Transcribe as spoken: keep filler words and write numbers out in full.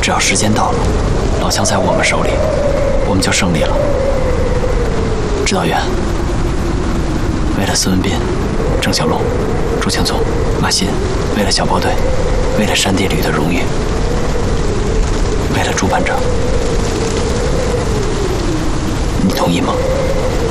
只要时间到了，老乡在我们手里，我们就胜利了。指导员，为了孙文斌、郑小龙、朱庆宗、马鑫，为了小波队，为了山地旅的荣誉，